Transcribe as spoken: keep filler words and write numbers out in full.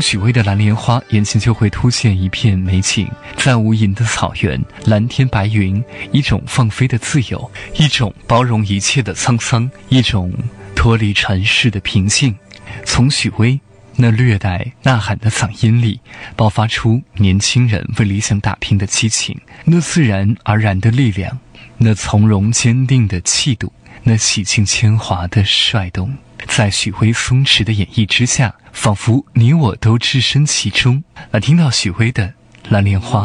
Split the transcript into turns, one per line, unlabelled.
许巍的蓝莲花，眼前就会凸现一片美景，在无垠的草原，蓝天白云，一种放飞的自由，一种包容一切的沧桑，一种脱离尘世的平静。从许巍那略带呐喊的嗓音里，爆发出年轻人为理想打拼的激情，那自然而然的力量，那从容坚定的气度，那洗尽铅华的率动。在许巍松弛的演绎之下，仿佛你我都置身其中。而听到许巍的蓝莲花。